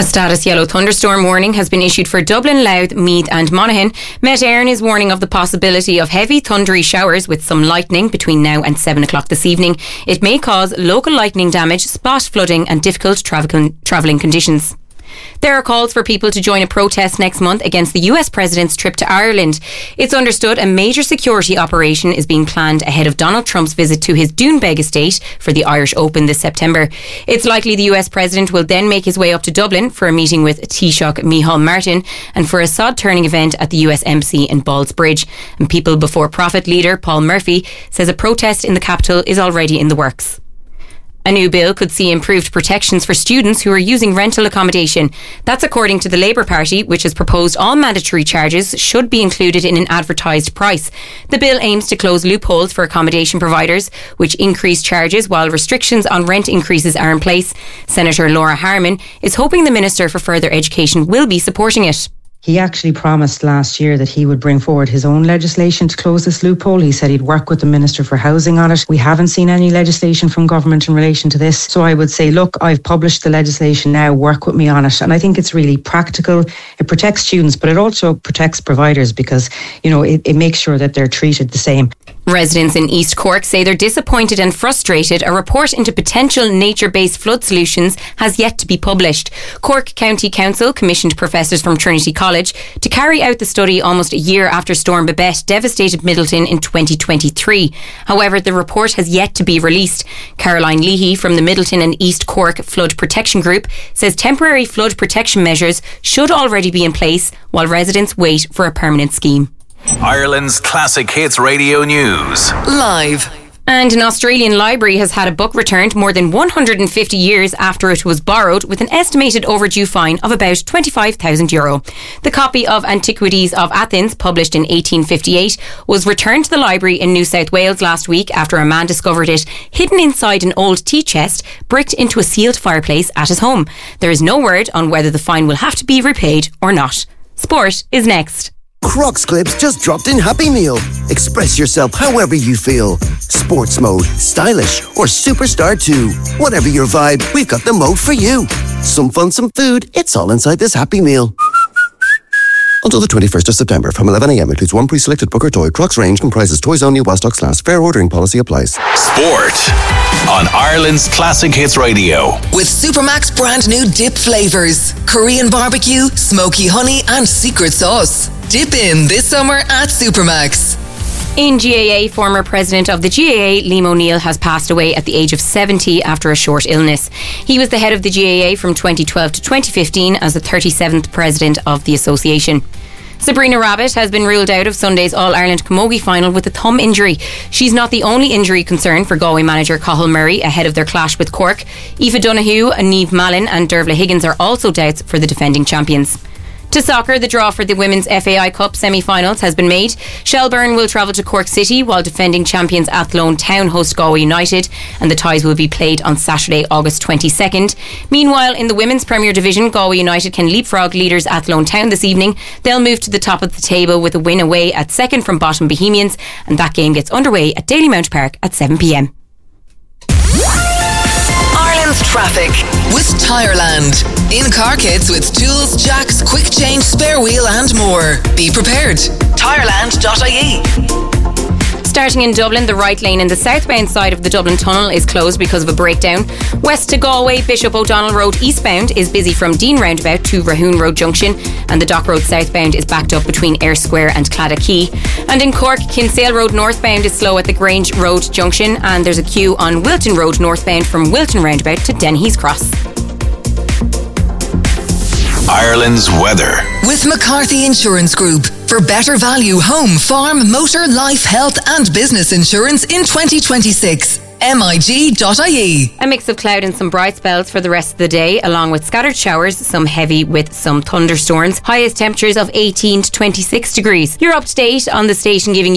A status yellow thunderstorm warning has been issued for Dublin, Louth, Meath and Monaghan. Met Éireann is warning of the possibility of heavy thundery showers with some lightning between now and 7 o'clock this evening. It may cause local lightning damage, spot flooding and difficult travelling conditions. There are calls for people to join a protest next month against the US President's trip to Ireland. It's understood a major security operation is being planned ahead of Donald Trump's visit to his Doonbeg estate for the Irish Open this September. It's likely the US President will then make his way up to Dublin for a meeting with Taoiseach Micheál Martin and for a sod-turning event at the US Embassy in Ballsbridge. And People Before Profit leader Paul Murphy says a protest in the capital is already in the works. A new bill could see improved protections for students who are using rental accommodation. That's according to the Labour Party, which has proposed all mandatory charges should be included in an advertised price. The bill aims to close loopholes for accommodation providers, which increase charges while restrictions on rent increases are in place. Senator Laura Harman is hoping the Minister for Further Education will be supporting it. He actually promised last year that he would bring forward his own legislation to close this loophole. He said he'd work with the Minister for Housing on it. We haven't seen any legislation from government in relation to this. So I would say, look, I've published the legislation now, work with me on it. And I think it's really practical. It protects students, but it also protects providers because, it makes sure that they're treated the same. Residents in East Cork say they're disappointed and frustrated. A report into potential nature-based flood solutions has yet to be published. Cork County Council commissioned professors from Trinity College to carry out the study almost a year after Storm Babette devastated Middleton in 2023. However, the report has yet to be released. Caroline Leahy from the Middleton and East Cork Flood Protection Group says temporary flood protection measures should already be in place while residents wait for a permanent scheme. Ireland's Classic Hits Radio News. Live. And an Australian library has had a book returned more than 150 years after it was borrowed, with an estimated overdue fine of about €25,000. The copy of Antiquities of Athens, published in 1858, was returned to the library in New South Wales last week after a man discovered it hidden inside an old tea chest bricked into a sealed fireplace at his home. There is no word on whether the fine will have to be repaid or not. Sport is next. Crocs Clips just dropped in Happy Meal. Express yourself however you feel. Sports mode, stylish, or superstar too. Whatever your vibe, we've got the mode for you. Some fun, some food, it's all inside this Happy Meal. Until the 21st of September, from 11 a.m. includes one pre-selected book or toy. Crocs range comprises toys only while stocks last. Fair ordering policy applies. Sport on Ireland's Classic Hits Radio. With Supermac's brand new dip flavours. Korean barbecue, smoky honey and secret sauce. Dip in this summer at Supermac's. In GAA, former president of the GAA, Liam O'Neill, has passed away at the age of 70 after a short illness. He was the head of the GAA from 2012 to 2015 as the 37th president of the association. Sabrina Rabbit has been ruled out of Sunday's All-Ireland Camogie final with a thumb injury. She's not the only injury concern for Galway manager Cathal Murray ahead of their clash with Cork. Aoife Donoghue, Niamh Mallon and Dervla Higgins are also doubts for the defending champions. To soccer, the draw for the Women's FAI Cup semi-finals has been made. Shelbourne will travel to Cork City while defending champions Athlone Town host Galway United, and the ties will be played on Saturday, August 22nd. Meanwhile, in the Women's Premier Division, Galway United can leapfrog leaders Athlone Town this evening. They'll move to the top of the table with a win away at second from bottom Bohemians, and that game gets underway at Dalymount Park at 7pm. Traffic with Tireland. In car kits with tools, jacks, quick change, spare wheel and more. Be prepared. Tireland.ie. Starting in Dublin, the right lane in the southbound side of the Dublin Tunnel is closed because of a breakdown. West to Galway, Bishop O'Donnell Road eastbound is busy from Dean Roundabout to Rahoon Road Junction, and the Dock Road southbound is backed up between Ayr Square and Claddagh. And in Cork, Kinsale Road northbound is slow at the Grange Road Junction, and there's a queue on Wilton Road northbound from Wilton Roundabout to Dennehy's Cross. Ireland's weather. With McCarthy Insurance Group. For better value home, farm, motor, life, health and business insurance in 2026. MIG.ie. A mix of cloud and some bright spells for the rest of the day, along with scattered showers, some heavy with some thunderstorms. Highest temperatures of 18 to 26 degrees. You're up to date on the station giving